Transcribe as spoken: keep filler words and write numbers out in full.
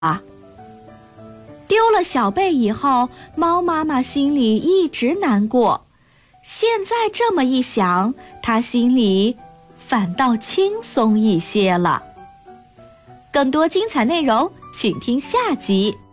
丢了小贝以后，猫妈妈心里一直难过，现在这么一想，她心里反倒轻松一些了。更多精彩内容，请听下集。